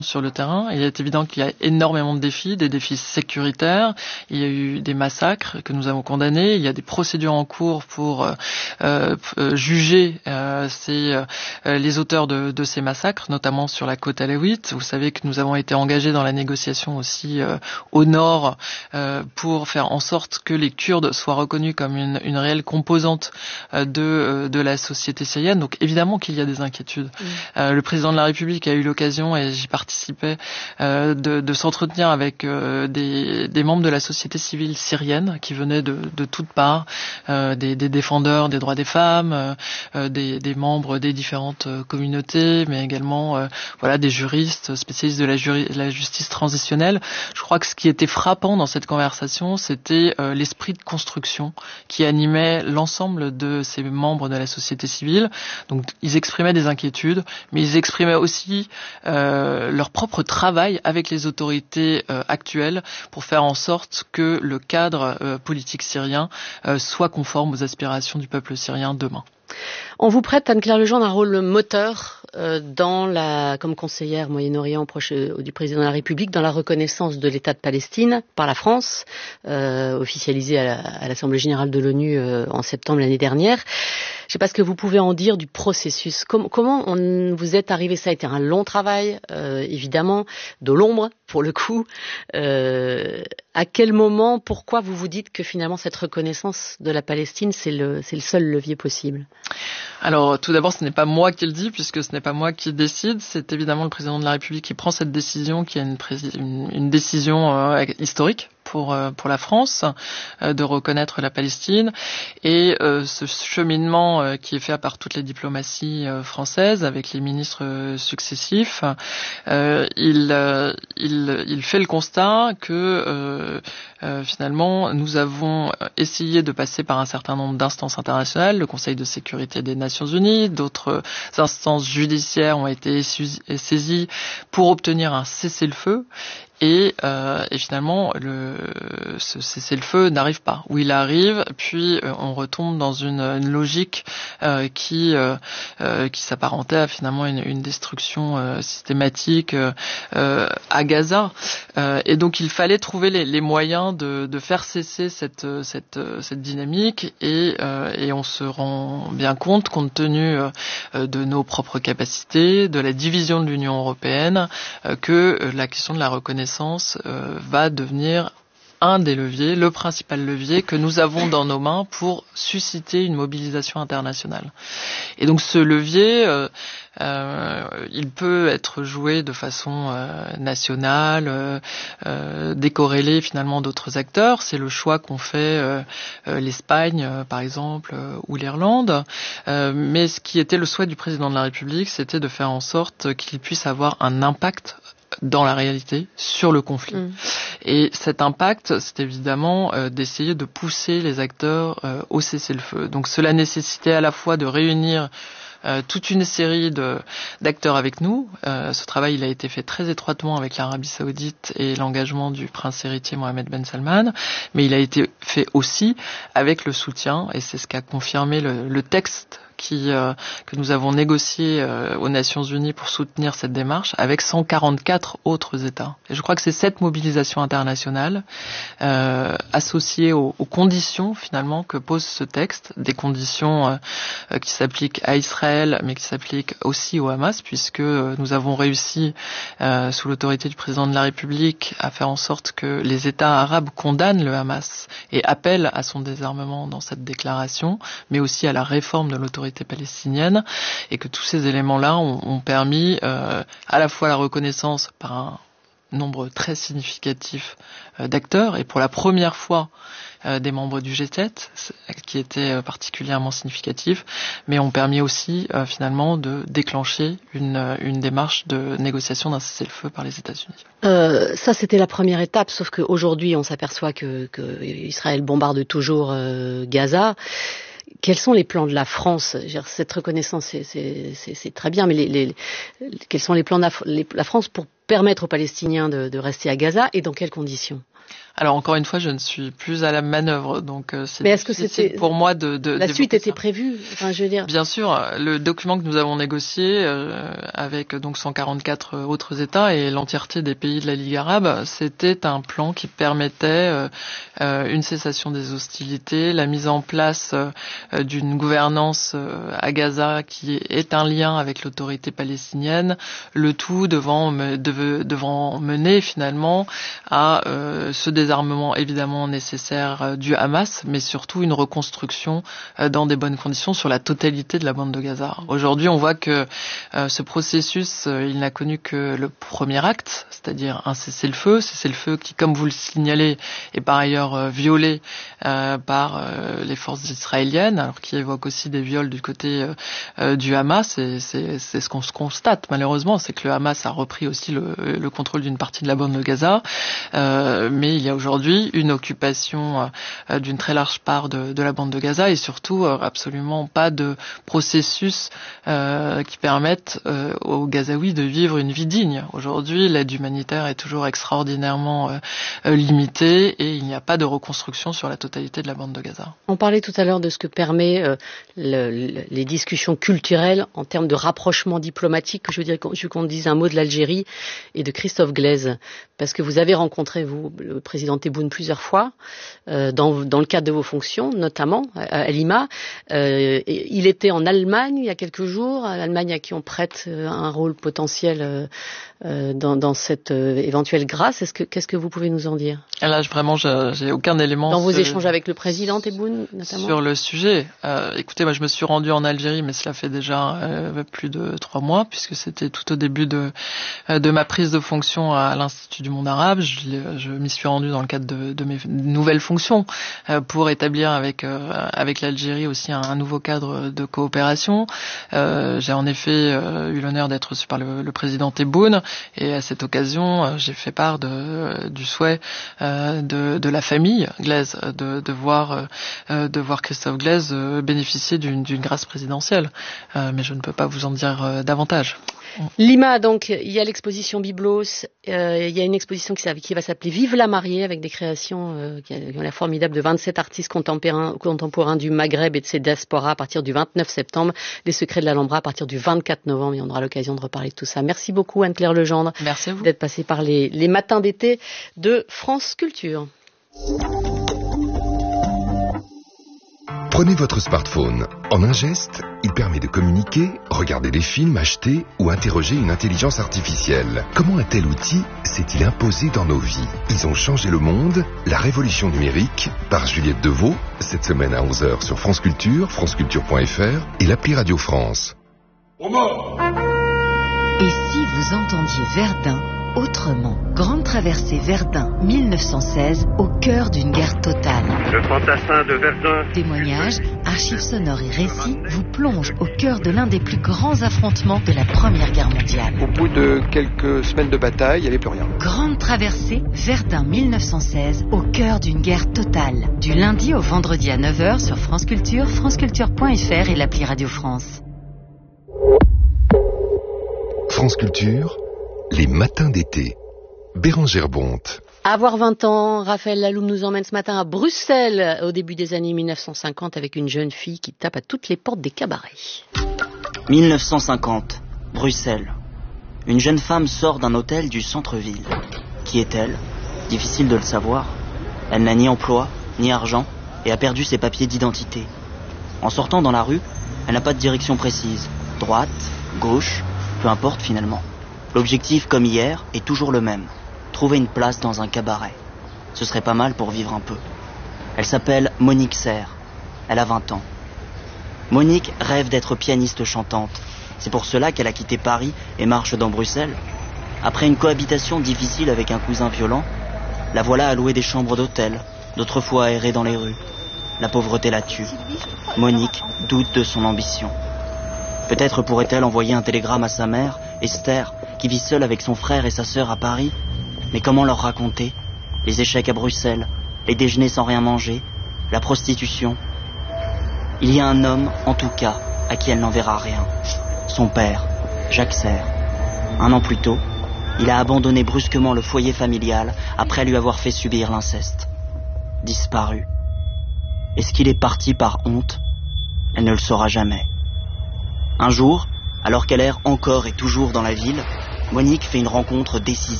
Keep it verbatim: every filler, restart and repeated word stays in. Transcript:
sur le terrain. Il est évident qu'il y a énormément de défis, des défis sécuritaires. Il y a eu des massacres que nous avons condamnés. Il y a des procédures en cours pour euh, euh, juger euh, ces, euh, les auteurs de, de ces massacres, notamment sur la côte alawite. Vous savez que nous avons été engagés dans la négociation aussi euh, au nord euh, pour faire en sorte que les Kurdes soient reconnus comme une, une réelle composante euh, de, euh, de la société syrienne. Donc évidemment qu'il y a des inquiétudes. Mmh. Euh, le président de la République a eu l'occasion, et j'y participais, Euh, de, de s'entretenir avec euh, des, des membres de la société civile syrienne qui venaient de, de toutes parts, euh, des, des défendeurs des droits des femmes, euh, des, des membres des différentes communautés, mais également euh, voilà des juristes spécialistes de la, juri, la justice transitionnelle. Je crois que ce qui était frappant dans cette conversation, c'était euh, l'esprit de construction qui animait l'ensemble de ces membres de la société civile. Donc ils exprimaient des inquiétudes, mais ils exprimaient aussi euh, leur propre travail avec les autorités euh, actuelles pour faire en sorte que le cadre euh, politique syrien euh, soit conforme aux aspirations du peuple syrien demain. On vous prête, Anne-Claire Legendre, un rôle moteur euh, dans la, comme conseillère Moyen-Orient proche euh, du président de la République, dans la reconnaissance de l'État de Palestine par la France, euh, officialisée à, la, à l'Assemblée générale de l'ONU euh, en septembre l'année dernière. Je ne sais pas ce que vous pouvez en dire du processus. Com- comment on, vous êtes arrivé? Ça a été un long travail, euh, évidemment, de l'ombre pour le coup. Euh, à quel moment, pourquoi vous vous dites que finalement cette reconnaissance de la Palestine, c'est le, c'est le seul levier possible? Alors, tout d'abord, ce n'est pas moi qui le dis, puisque ce n'est pas moi qui décide. C'est évidemment le président de la République qui prend cette décision, qui est une, pré- une, une décision euh, historique pour euh, pour la France euh, de reconnaître la Palestine. Et euh, ce cheminement euh, qui est fait par toutes les diplomaties euh, françaises avec les ministres euh, successifs, euh, il, euh, il il fait le constat que euh, euh, finalement nous avons essayé de passer par un certain nombre d'instances internationales, le Conseil de sécurité des Nations Unies, d'autres instances judiciaires ont été saisies pour obtenir un cessez-le-feu. Et, euh, et finalement, le, ce cessez-le-feu n'arrive pas. Ou il arrive, puis euh, on retombe dans une, une logique euh, qui euh, euh, qui s'apparentait à finalement une, une destruction euh, systématique euh, euh, à Gaza. Euh, et donc il fallait trouver les, les moyens de, de faire cesser cette cette cette dynamique. Et, euh, et on se rend bien compte, compte tenu euh, de nos propres capacités, de la division de l'Union européenne, euh, que euh, la question de la reconnaissance Euh, va devenir un des leviers, le principal levier que nous avons dans nos mains pour susciter une mobilisation internationale. Et donc ce levier, euh, euh, il peut être joué de façon euh, nationale, euh, euh, décorrélé finalement d'autres acteurs. C'est le choix qu'ont fait euh, euh, l'Espagne, euh, par exemple, euh, ou l'Irlande. Euh, mais ce qui était le souhait du président de la République, c'était de faire en sorte qu'il puisse avoir un impact dans la réalité sur le conflit. Mmh. Et cet impact, c'est évidemment euh, d'essayer de pousser les acteurs euh, au cessez-le-feu. Donc cela nécessitait à la fois de réunir euh, toute une série de, d'acteurs avec nous. Euh, ce travail, il a été fait très étroitement avec l'Arabie Saoudite et l'engagement du prince héritier Mohammed Ben Salman, mais il a été fait aussi avec le soutien, et c'est ce qu'a confirmé le, le texte Qui, euh, que nous avons négocié euh, aux Nations Unies pour soutenir cette démarche avec cent quarante-quatre autres États. Et je crois que c'est cette mobilisation internationale euh, associée aux, aux conditions finalement que pose ce texte, des conditions euh, qui s'appliquent à Israël mais qui s'appliquent aussi au Hamas, puisque euh, nous avons réussi euh, sous l'autorité du président de la République à faire en sorte que les États arabes condamnent le Hamas et appellent à son désarmement dans cette déclaration, mais aussi à la réforme de l'autorité palestinienne, et que tous ces éléments-là ont, ont permis euh, à la fois la reconnaissance par un nombre très significatif euh, d'acteurs, et pour la première fois euh, des membres du G sept, qui était euh, particulièrement significatif, mais ont permis aussi euh, finalement de déclencher une, une démarche de négociation d'un cessez-le-feu par les États-Unis. Euh, ça, c'était la première étape, sauf qu'aujourd'hui, on s'aperçoit que, que Israël bombarde toujours euh, Gaza. Quels sont les plans de la France? Cette reconnaissance, c'est, c'est, c'est, c'est très bien, mais les, les, quels sont les plans de la, les, la France pour permettre aux Palestiniens de, de rester à Gaza, et dans quelles conditions? Alors encore une fois, je ne suis plus à la manœuvre, donc euh, c'est Mais est-ce que difficile c'était pour moi de, de la suite était ça. prévue, enfin, je veux dire. Bien sûr, le document que nous avons négocié euh, avec donc cent quarante-quatre autres États et l'entièreté des pays de la Ligue arabe, c'était un plan qui permettait euh, euh, une cessation des hostilités, la mise en place euh, d'une gouvernance euh, à Gaza qui est un lien avec l'autorité palestinienne, le tout devant me, deve, devant mener finalement à euh, ce désarmement évidemment nécessaire euh, du Hamas, mais surtout une reconstruction euh, dans des bonnes conditions sur la totalité de la bande de Gaza. Aujourd'hui, on voit que euh, ce processus, euh, il n'a connu que le premier acte, c'est-à-dire un cessez-le-feu, cessez-le-feu qui, comme vous le signalez, est par ailleurs euh, violé euh, par euh, les forces israéliennes, alors qui évoque aussi des viols du côté euh, euh, du Hamas, et c'est, c'est ce qu'on se constate malheureusement, c'est que le Hamas a repris aussi le, le contrôle d'une partie de la bande de Gaza, euh, mais il y a aujourd'hui une occupation euh, d'une très large part de, de la bande de Gaza, et surtout euh, absolument pas de processus euh, qui permettent euh, aux Gazaouis de vivre une vie digne. Aujourd'hui, l'aide humanitaire est toujours extraordinairement euh, limitée et il n'y a pas de reconstruction sur la totalité de la bande de Gaza. On parlait tout à l'heure de ce que permet euh, le, le, les discussions culturelles en termes de rapprochement diplomatique. Je veux dire, je veux qu'on dise un mot de l'Algérie et de Christophe Glaise, parce que vous avez rencontré, vous, le président Tebboune plusieurs fois, euh, dans, dans le cadre de vos fonctions, notamment à, à Lima. Euh, et il était en Allemagne il y a quelques jours, l'Allemagne à qui on prête un rôle potentiel euh, euh, dans, dans cette euh, éventuelle grâce. Est-ce que, qu'est-ce que vous pouvez nous en dire? Là, vraiment, je, j'ai aucun élément. Dans vos échanges avec le président Tebboune, notamment? Sur le sujet. Euh, écoutez, moi, je me suis rendu en Algérie, mais cela fait déjà euh, plus de trois mois, puisque c'était tout au début de, de ma prise de fonction à l'Institut du monde arabe. Je, je m'y suis rendu dans le cadre de, de mes nouvelles fonctions euh, pour établir avec, euh, avec l'Algérie aussi un, un nouveau cadre de coopération. Euh, j'ai en effet euh, eu l'honneur d'être reçu par le, le président Tebboune, et à cette occasion, euh, j'ai fait part de, du souhait euh, de, de la famille Glaise de, de voir euh, de voir Christophe Glaise euh, bénéficier d'une, d'une grâce présidentielle. Euh, mais je ne peux pas vous en dire euh, davantage. Lima, donc, il y a l'exposition Byblos, euh, il y a une exposition qui, qui va s'appeler Vive la mariée, avec des créations euh, qui ont l'air formidables de vingt-sept artistes contemporains, contemporains du Maghreb et de ses diasporas à partir du vingt-neuf septembre, Les secrets de l'Alhambra à partir du vingt-quatre novembre, et on aura l'occasion de reparler de tout ça. Merci beaucoup Anne-Claire Legendre. Merci à vous. D'être passée par les, les matins d'été de France Culture. Prenez votre smartphone. En un geste, il permet de communiquer, regarder des films, acheter ou interroger une intelligence artificielle. Comment un tel outil s'est-il imposé dans nos vies? Ils ont changé le monde, la révolution numérique, par Juliette Deveau, cette semaine à onze heures sur France Culture, franceculture point f r et l'appli Radio France. Et si vous entendiez Verdun autrement? Grande traversée Verdun mille neuf cent seize, au cœur d'une guerre totale. Le fantassin de Verdun. Témoignages, archives sonores et récits vous plongent au cœur de l'un des plus grands affrontements de la Première Guerre mondiale. Au bout de quelques semaines de bataille, il n'y avait plus rien. Grande traversée Verdun mille neuf cent seize, au cœur d'une guerre totale. Du lundi au vendredi à neuf heures sur France Culture, franceculture point f r et l'appli Radio France. France Culture, les matins d'été. Bérangère Bonte. À avoir vingt ans, Raphaël Laloum nous emmène ce matin à Bruxelles, au début des années mille neuf cent cinquante, avec une jeune fille qui tape à toutes les portes des cabarets. mille neuf cent cinquante, Bruxelles. Une jeune femme sort d'un hôtel du centre-ville. Qui est-elle? Difficile de le savoir. Elle n'a ni emploi, ni argent, et a perdu ses papiers d'identité. En sortant dans la rue, elle n'a pas de direction précise. Droite, gauche, peu importe finalement. L'objectif, comme hier, est toujours le même. Trouver une place dans un cabaret. Ce serait pas mal pour vivre un peu. Elle s'appelle Monique Serre. Elle a vingt ans. Monique rêve d'être pianiste chantante. C'est pour cela qu'elle a quitté Paris et marche dans Bruxelles. Après une cohabitation difficile avec un cousin violent, la voilà à louer des chambres d'hôtel, d'autres fois à errer dans les rues. La pauvreté la tue. Monique doute de son ambition. Peut-être pourrait-elle envoyer un télégramme à sa mère, Esther, qui vit seule avec son frère et sa sœur à Paris. Mais comment leur raconter les échecs à Bruxelles, les déjeuners sans rien manger, la prostitution? Il y a un homme, en tout cas, à qui elle n'enverra rien. Son père, Jacques Serre. Un an plus tôt, Il a abandonné brusquement le foyer familial après lui avoir fait subir l'inceste. Disparu. Est-ce qu'il est parti par honte? Elle ne le saura jamais. Un jour, alors qu'elle erre encore et toujours dans la ville, Monique fait une rencontre décisive.